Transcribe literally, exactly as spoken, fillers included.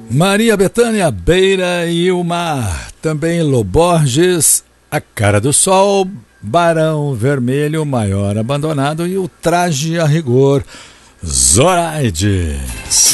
Maria Bethânia, Beira e o Mar. Também Lô Borges, A Cara do Sol, Barão Vermelho, Maior Abandonado e O Traje a Rigor, Zoraide.